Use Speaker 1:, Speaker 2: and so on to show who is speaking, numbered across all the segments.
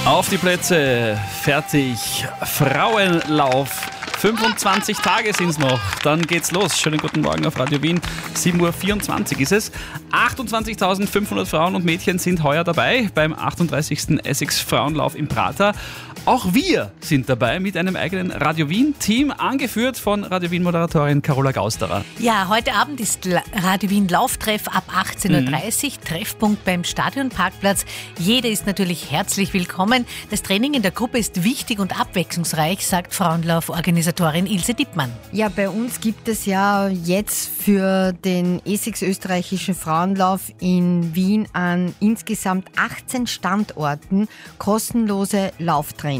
Speaker 1: Auf die Plätze, fertig, Frauenlauf. 25 Tage sind es noch, dann geht's los. Schönen guten Morgen auf Radio Wien. 7.24 Uhr ist es. 28.500 Frauen und Mädchen sind heuer dabei beim 38. Essex Frauenlauf im Prater. Auch wir sind dabei mit einem eigenen Radio Wien-Team, angeführt von Radio Wien-Moderatorin Carola Gausterer.
Speaker 2: Ja, heute Abend ist Radio Wien Lauftreff ab 18.30 Uhr, Treffpunkt beim Stadionparkplatz. Jeder ist natürlich herzlich willkommen. Das Training in der Gruppe ist wichtig und abwechslungsreich, sagt Frauenlauf-Organisatorin Ilse Dippmann.
Speaker 3: Ja, bei uns gibt es ja jetzt für den Essex österreichischen Frauenlauf in Wien an insgesamt 18 Standorten kostenlose Lauftrainings.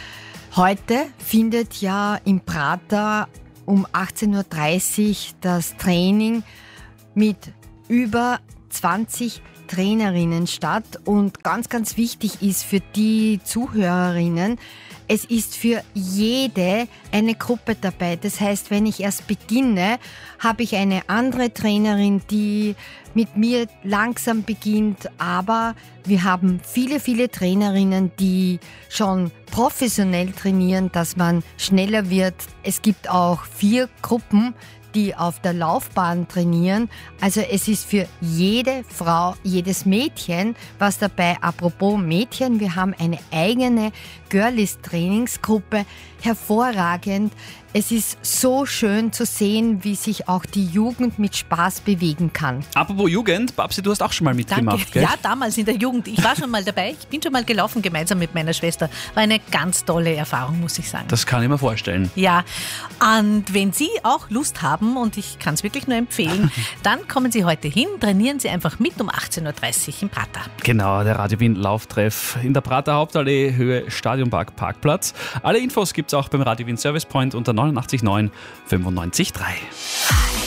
Speaker 3: Heute findet ja im Prater um 18.30 Uhr das Training mit über 20 Trainerinnen statt. Und ganz, ganz wichtig ist für die Zuhörerinnen, es ist für jede eine Gruppe dabei. Das heißt, wenn ich erst beginne, habe ich eine andere Trainerin, die mit mir langsam beginnt. Aber wir haben viele, viele Trainerinnen, die schon professionell trainieren, dass man schneller wird. Es gibt auch 4 Gruppen, die auf der Laufbahn trainieren. Also es ist für jede Frau, jedes Mädchen was dabei. Apropos Mädchen, wir haben eine eigene Girlies-Trainingsgruppe. Hervorragend. Es ist so schön zu sehen, wie sich auch die Jugend mit Spaß bewegen kann.
Speaker 1: Apropos Jugend, Babsi, du hast auch schon mal mitgemacht,
Speaker 2: Danke.
Speaker 1: gell?
Speaker 2: Ja, damals in der Jugend. Ich war schon mal dabei. Ich bin schon mal gelaufen gemeinsam mit meiner Schwester. War eine ganz tolle Erfahrung, muss ich sagen.
Speaker 1: Das kann ich mir vorstellen.
Speaker 2: Ja, und wenn Sie auch Lust haben, und ich kann es wirklich nur empfehlen, dann kommen Sie heute hin, trainieren Sie einfach mit um 18.30 Uhr im Prater.
Speaker 1: Genau, der Radio Wien Lauftreff in der Prater Hauptallee, Höhe Stadionpark Parkplatz. Alle Infos gibt's auch beim Radio Wien Service Point unter 89.9 95.3.